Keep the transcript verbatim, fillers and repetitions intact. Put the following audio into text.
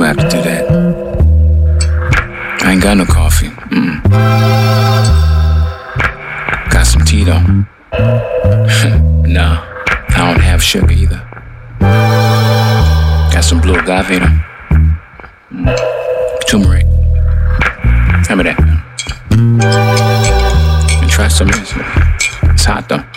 have to do that. I ain't got no coffee. Mm-mm. Got some tea though. Nah, I don't have sugar either. Got some blue agave though. Mm. Turmeric. Remember that. And try some of this. It's hot though.